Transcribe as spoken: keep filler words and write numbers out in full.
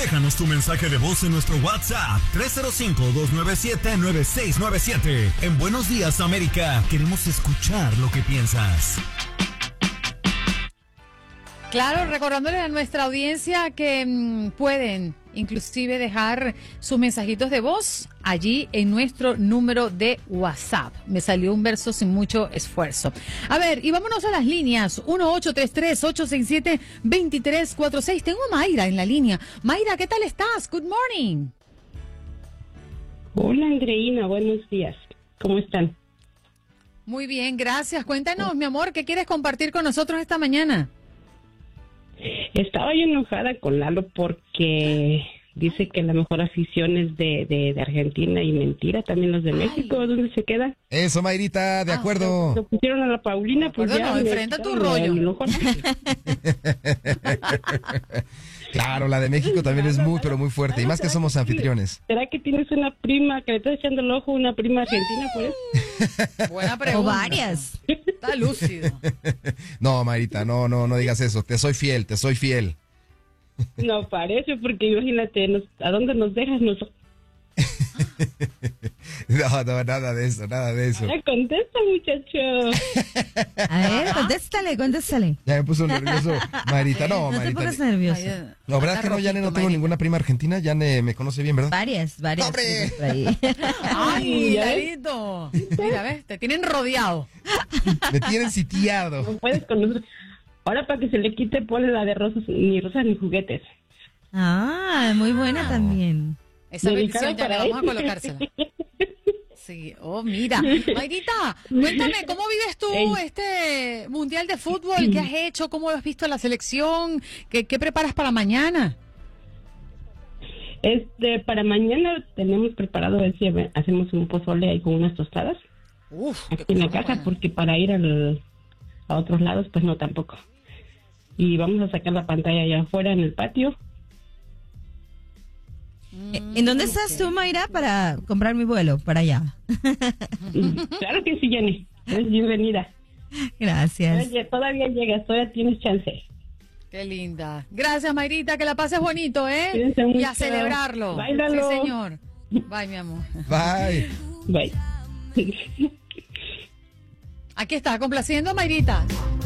Déjanos tu mensaje de voz en nuestro WhatsApp tres cero cinco, dos nueve siete, nueve seis nueve siete. En Buenos Días, América, queremos escuchar lo que piensas. Claro, recordándole a nuestra audiencia que mmm, pueden inclusive dejar sus mensajitos de voz allí en nuestro número de WhatsApp. Me salió un verso sin mucho esfuerzo. A ver, y vámonos a las líneas. uno ocho tres tres, ocho seis siete, dos tres cuatro seis. Tengo a Mayra en la línea. Mayra, ¿qué tal estás? Good morning. Hola, Andreina. Buenos días. ¿Cómo están? Muy bien, gracias. Cuéntanos, mi amor, ¿qué quieres compartir con nosotros esta mañana? Estaba yo enojada con Lalo porque dice que la mejor afición es de, de, de Argentina y mentira, también los de Ay. México, ¿dónde se queda? Eso, Mayrita, de ah, acuerdo. Lo pusieron a la Paulina, pues ya. No, enfrenta tu rollo. Claro, la de México también es muy, pero muy fuerte, y más que somos anfitriones. ¿Será que tienes una prima que le está echando el ojo, una prima argentina, por eso? Buena pregunta. O varias. Está lúcido. No, Mayrita, no, no, no digas eso. Te soy fiel, te soy fiel. No parece, porque imagínate, nos, ¿a dónde nos dejas nosotros? No, no, nada de eso, nada de eso. Ahora contesta, muchacho. A ver, contéstale, contéstale. Ya me puso nervioso, Mayrita. No, No te Mayrita. pongas nervioso. No, ¿verdad que no, Yane? No tengo ninguna prima argentina. Yane me conoce bien, ¿verdad? Varias, varias. ¡Hombre! Por ahí. Ay, Larito. Mira, ves, te tienen rodeado. Me tienen sitiado. No puedes con nosotros. Ahora, para que se le quite, ponle la de rosas, ni rosas ni juguetes. Ah, muy buena también. Esa Dedicada bendición ya para la vamos a él. colocársela. Sí, oh, mira. Mayrita, cuéntame, ¿cómo vives tú Ey. este Mundial de Fútbol? ¿Qué has hecho? ¿Cómo has visto la selección? ¿Qué, qué preparas para mañana? Este, para mañana tenemos preparado, a ver si hacemos un pozole ahí con unas tostadas. Uf, Aquí en la casa, buena. Porque para ir al, a otros lados, pues no, tampoco. Y vamos a sacar la pantalla allá afuera en el patio. ¿En dónde estás tú, Mayra, para comprar mi vuelo para allá? Claro que sí, Jenny. Eres bienvenida. Gracias. Oye, todavía llegas, todavía tienes chance. Qué linda. Gracias, Mayrita, que la pases bonito, ¿eh? Cuídense mucho. Y a celebrarlo. Báilalo. Sí, señor. Bye, mi amor. Bye. Bye. Aquí está, complaciendo a Mayrita.